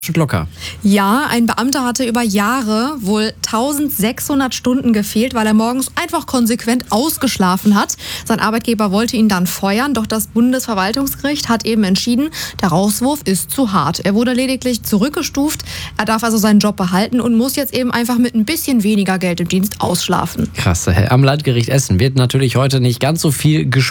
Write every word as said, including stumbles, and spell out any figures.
Locker. Ja, ein Beamter hatte über Jahre wohl eintausendsechshundert Stunden gefehlt, weil er morgens einfach konsequent ausgeschlafen hat. Sein Arbeitgeber wollte ihn dann feuern, doch das Bundesverwaltungsgericht hat eben entschieden, der Rauswurf ist zu hart. Er wurde lediglich zurückgestuft, er darf also seinen Job behalten und muss jetzt eben einfach mit ein bisschen weniger Geld im Dienst ausschlafen. Krass, am Landgericht Essen wird natürlich heute nicht ganz so viel gesprochen.